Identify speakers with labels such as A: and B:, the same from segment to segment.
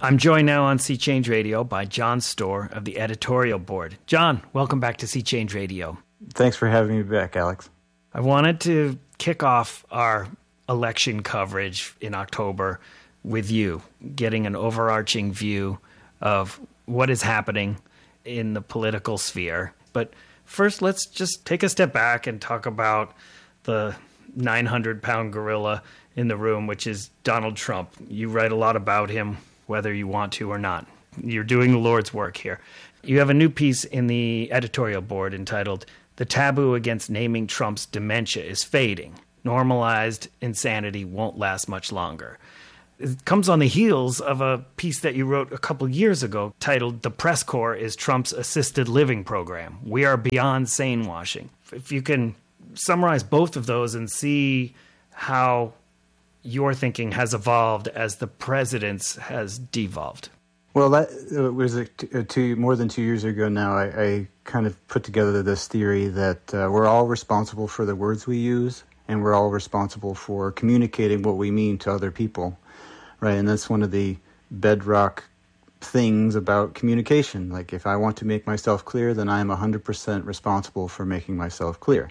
A: I'm joined now on Sea Change Radio by Jon Storr of the editorial board. Jon, welcome back to Sea Change Radio.
B: Thanks for having me back, Alex.
A: I wanted to kick off our election coverage in October with you, getting an overarching view of what is happening in the political sphere. But first, let's just take a step back and talk about the 900-pound gorilla in the room, which is Donald Trump. You write a lot about him, whether you want to or not. You're doing the Lord's work here. You have a new piece in the editorial board entitled, "The Taboo Against Naming Trump's Dementia is Fading. Normalized insanity won't last much longer." It comes on the heels of a piece that you wrote a couple years ago titled, "The Press Corps is Trump's Assisted Living Program. We are beyond sane washing." If you can summarize both of those and see how your thinking has evolved as the president's has devolved.
B: Well, that was more than 2 years ago now. I kind of put together this theory that we're all responsible for the words we use, and we're all responsible for communicating what we mean to other people, right? And that's one of the bedrock things about communication. Like, if I want to make myself clear, then I am 100% responsible for making myself clear.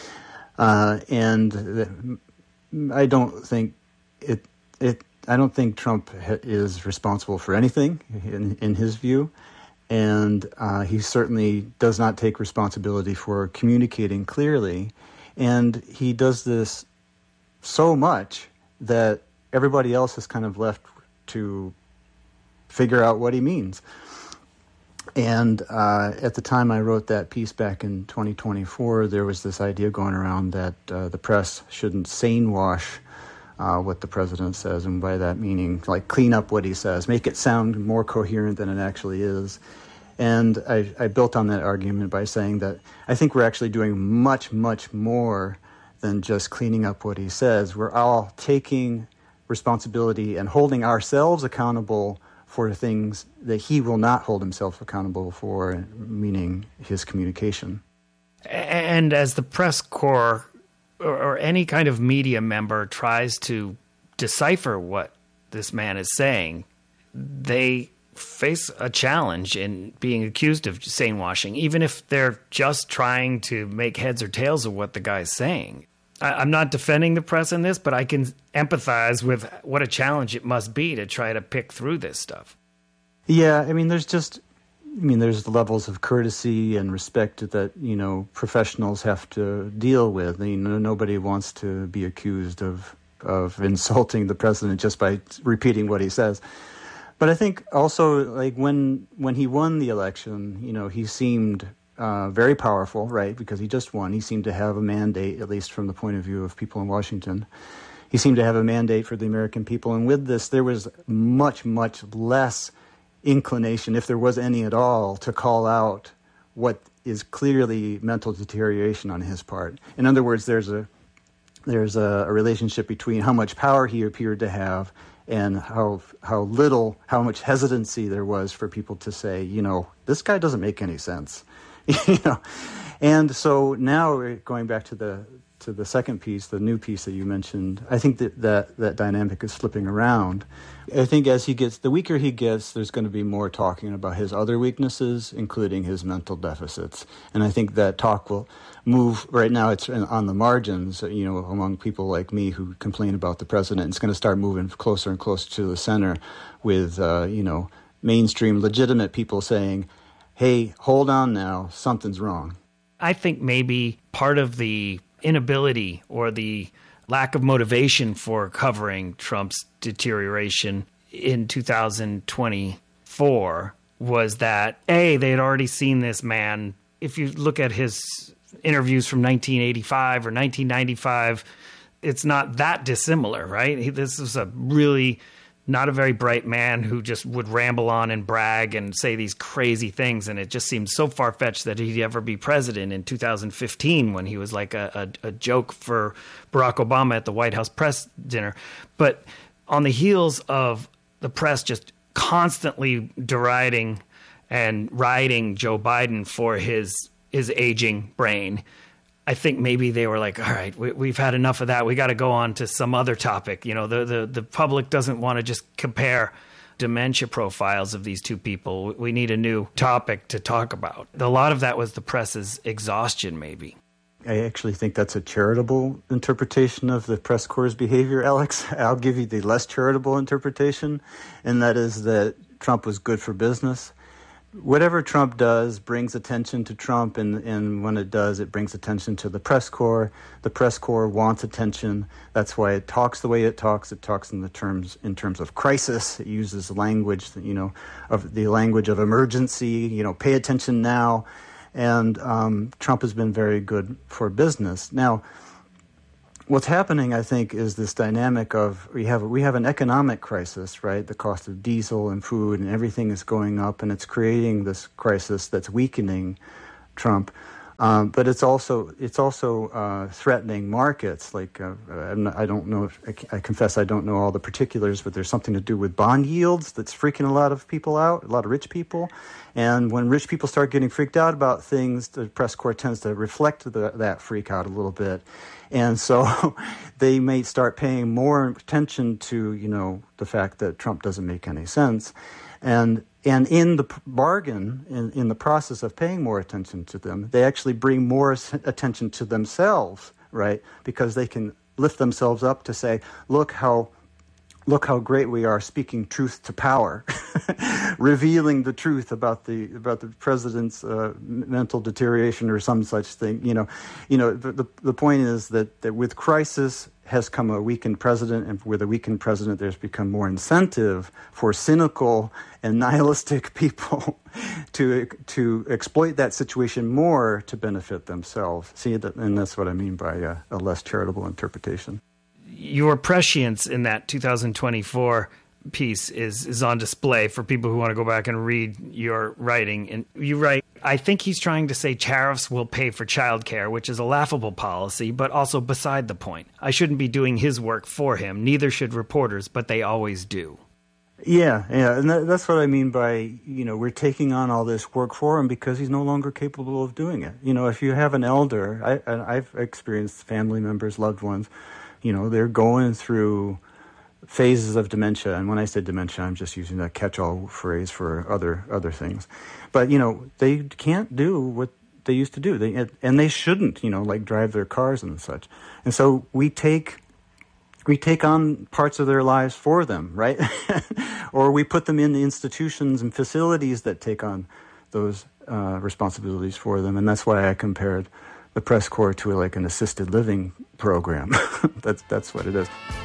B: And I don't think I don't think Trump is responsible for anything in his view, and he certainly does not take responsibility for communicating clearly. And he does this so much that everybody else is kind of left to figure out what he means. And at the time I wrote that piece back in 2024, there was this idea going around that the press shouldn't sane wash what the president says, and by that meaning, like, clean up what he says, make it sound more coherent than it actually is. And I built on that argument by saying that I think we're actually doing much, much more than just cleaning up what he says. We're all taking responsibility and holding ourselves accountable for things that he will not hold himself accountable for, meaning his communication.
A: And as the press corps or any kind of media member tries to decipher what this man is saying, they face a challenge in being accused of sane washing, even if they're just trying to make heads or tails of what the guy's saying. I'm not defending the press in this, but I can empathize with what a challenge it must be to try to pick through this stuff.
B: Yeah, there's levels of courtesy and respect that, professionals have to deal with. Nobody wants to be accused of insulting the president just by repeating what he says. But I think also, like, when he won the election, he seemed very powerful, right? Because he just won. He seemed to have a mandate, at least from the point of view of people in Washington. He seemed to have a mandate for the American people. And with this, there was much, much less inclination, if there was any at all, to call out what is clearly mental deterioration on his part. In other words, there's a relationship between how much power he appeared to have and how much hesitancy there was for people to say, this guy doesn't make any sense. And so now, going back to the second piece, the new piece that you mentioned, I think that dynamic is flipping around. I think as the weaker he gets, there's going to be more talking about his other weaknesses, including his mental deficits. And I think that talk will move. Right now it's on the margins, among people like me who complain about the president. It's going to start moving closer and closer to the center with, mainstream legitimate people saying, hey, hold on now, something's wrong.
A: I think maybe part of the inability or the lack of motivation for covering Trump's deterioration in 2024 was that, A, they had already seen this man. If you look at his interviews from 1985 or 1995, it's not that dissimilar, right? This is a really not a very bright man who just would ramble on and brag and say these crazy things. And it just seems so far-fetched that he'd ever be president in 2015 when he was like a joke for Barack Obama at the White House press dinner. But on the heels of the press just constantly deriding and riding Joe Biden for his aging brain, I think maybe they were like, all right, we've had enough of that. We got to go on to some other topic. The public doesn't want to just compare dementia profiles of these two people. We need a new topic to talk about. A lot of that was the press's exhaustion, maybe.
B: I actually think that's a charitable interpretation of the press corps' behavior, Alex. I'll give you the less charitable interpretation, and that is that Trump was good for business. Whatever Trump does brings attention to Trump, and when it does, it brings attention to the press corps. The press corps wants attention. That's why it talks the way it talks. It talks in terms of crisis. It uses language, of the language of emergency. Pay attention now. And Trump has been very good for business. Now, what's happening, I think, is this dynamic of we have an economic crisis, right? The cost of diesel and food and everything is going up, and it's creating this crisis that's weakening Trump. But it's also threatening markets. Like I don't know. I confess I don't know all the particulars, but there's something to do with bond yields that's freaking a lot of people out, a lot of rich people. And when rich people start getting freaked out about things, the press corps tends to reflect that freak out a little bit. And so they may start paying more attention to, the fact that Trump doesn't make any sense. And in the bargain, in the process of paying more attention to them, they actually bring more attention to themselves, right? Because they can lift themselves up to say, look how great we are speaking truth to power, revealing the truth about the president's mental deterioration or some such thing. The point is that with crisis has come a weakened president, and with a weakened president, there's become more incentive for cynical and nihilistic people to exploit that situation more to benefit themselves. And that's what I mean by a less charitable interpretation.
A: Your prescience in that 2024 piece is on display for people who want to go back and read your writing. And you write, I think he's trying to say tariffs will pay for childcare, which is a laughable policy, but also beside the point. I shouldn't be doing his work for him. Neither should reporters, but they always do.
B: Yeah, and that's what I mean by, we're taking on all this work for him because he's no longer capable of doing it. If you have an elder, I've experienced family members, loved ones, they're going through phases of dementia. And when I say dementia, I'm just using that catch-all phrase for other things. But, they can't do what they used to do. And they shouldn't, like drive their cars and such. And so we take on parts of their lives for them, right? Or we put them in the institutions and facilities that take on those responsibilities for them. And that's why I compared the press corps to like an assisted living program. That's what it is.